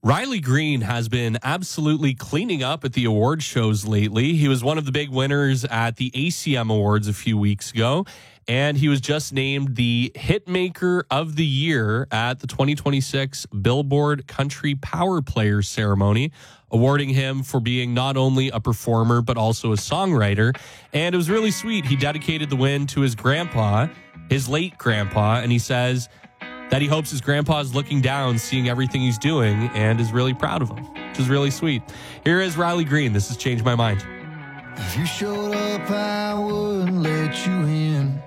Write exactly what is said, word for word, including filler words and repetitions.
Riley Green has been absolutely cleaning up at the award shows lately. He was one of the big winners at the A C M Awards a few weeks ago, and he was just named the Hitmaker of the Year at the twenty twenty-six Billboard Country Power Players ceremony, awarding him for being not only a performer but also a songwriter. And it was really sweet. He dedicated the win to his grandpa, his late grandpa, and he says that he hopes his grandpa is looking down, seeing everything he's doing, and is really proud of him, which is really sweet. Here is Riley Green. This has changed my mind. If you showed up, I wouldn't let you in.